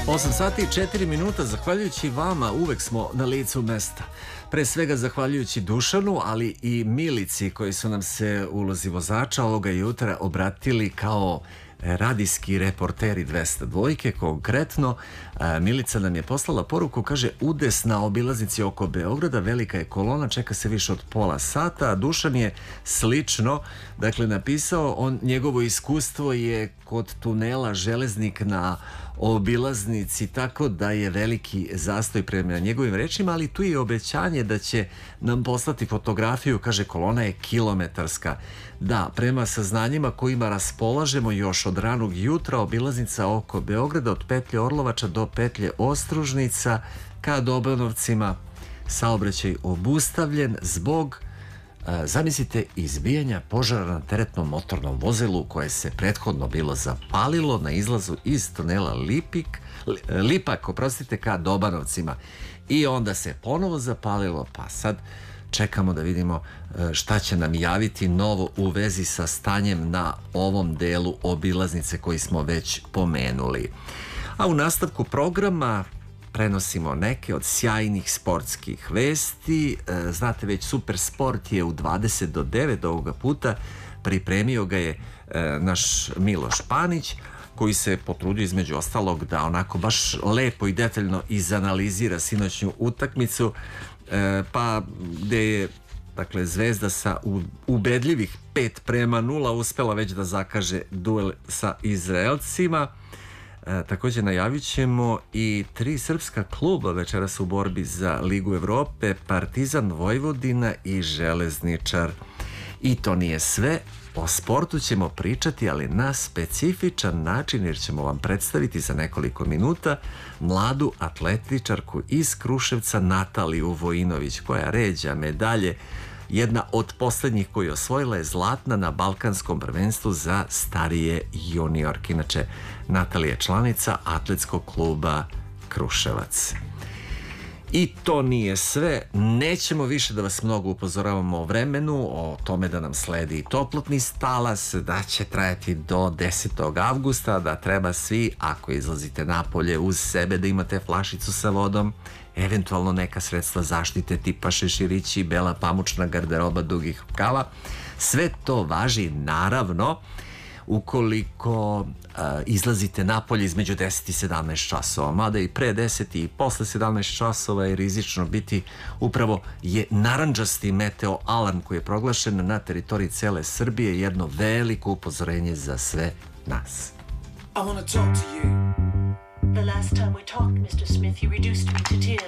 8 sati i 4 minuta, zahvaljujući vama uvek smo na licu mesta. Pre svega zahvaljujući Dušanu, ali i Milici koji su nam se u ulozi vozača ovoga jutra obratili kao radijski reporteri 202. Konkretno, Milica nam je poslala poruku, kaže: udes na obilaznici oko Beograda, velika je kolona, čeka se više od pola sata. A Dušan je slično, dakle, napisao, njegovo iskustvo je kod tunela Železnik na obilaznici, tako da je veliki zastoj prema njegovim rečima, ali tu je obećanje da će nam poslati fotografiju, kaže, kolona je kilometarska. Da, prema saznanjima kojima raspolažemo još od ranog jutra, obilaznica oko Beograda od petlje Orlovača do petlje Ostružnica ka Dobanovcima, saobraćaj obustavljen zbog zamislite izbijanja požara na teretnom motornom vozilu koje se prethodno bilo zapalilo na izlazu iz tunela Lipak, ka Dobanovcima, i onda se ponovo zapalilo, pa sad čekamo da vidimo šta će nam javiti novo u vezi sa stanjem na ovom delu obilaznice koji smo već pomenuli. A u nastavku programa prenosimo neke od sjajnih sportskih vesti. Znate, već Super sport je u 20 do 9 ovoga puta. Pripremio ga je naš Miloš Panić, koji se potrudio između ostalog da onako baš lepo i detaljno izanalizira sinoćnju utakmicu, pa gde je, dakle, Zvezda sa ubedljivih 5-0 uspela već da zakaže duel sa Izraelcima. Također najavit ćemo i 3 srpska kluba večeras u borbi za Ligu Evrope: Partizan, Vojvodina i Železničar. I to nije sve, o sportu ćemo pričati, ali na specifičan način, jer ćemo vam predstaviti za nekoliko minuta mladu atletičarku iz Kruševca, Nataliju Vojinović, koja ređa medalje. Jedna od posljednjih koju je osvojila je zlatna na Balkanskom prvenstvu za starije juniorke. Inače, Natalija je članica atletskog kluba Kruševac. I to nije sve, nećemo više da vas mnogo upozoravamo o vremenu, o tome da nam sledi toplotni talas, da će trajati do 10. avgusta, da treba svi, ako izlazite napolje, uz sebe da imate flašicu sa vodom, eventualno neka sredstva zaštite tipa šeširići, bela pamučna garderoba dugih rukava. Sve to važi, naravno, ukoliko izlazite napolje između 10 i 17 časova, mada i pre 10 i posle 17 časova je rizično biti. Upravo je narandžasti meteo alarm koji je proglašen na teritoriji cele Srbije jedno veliko upozorenje za sve nas. I wanna talk to you. The last time we talked, Mr. Smith, you reduced me to tears.